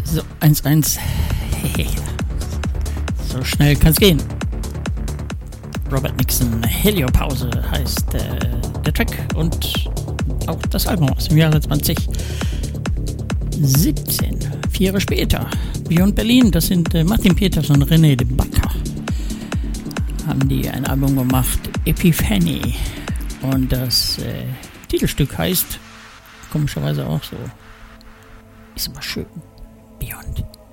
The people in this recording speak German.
So, 1-1. So schnell kann's gehen. Robert Nixon, Heliopause heißt der Track und auch das Album aus dem Jahre 2017. 4 Jahre später, Beyond Berlin, das sind Martin Peters und René de Backer. Haben die ein Album gemacht, Epiphany. Und das Titelstück heißt, komischerweise auch so, ist immer schön, Beyond.